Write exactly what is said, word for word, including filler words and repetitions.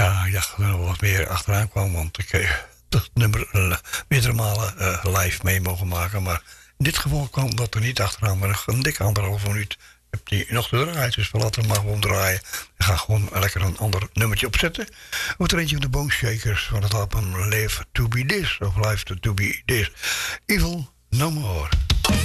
Ja, ik dacht dat er nog wat meer achteraan kwam, want ik heb dat nummer uh, meerdere malen uh, live mee mogen maken. Maar in dit geval kwam dat er niet achteraan, maar nog een dikke anderhalve minuut heb die nog te draaien. Dus we laten hem maar gewoon draaien. Ik ga gewoon lekker een ander nummertje opzetten. Ook er eentje van de Bone Shakers van het album Live to be This, of Live to be This. Evil No More.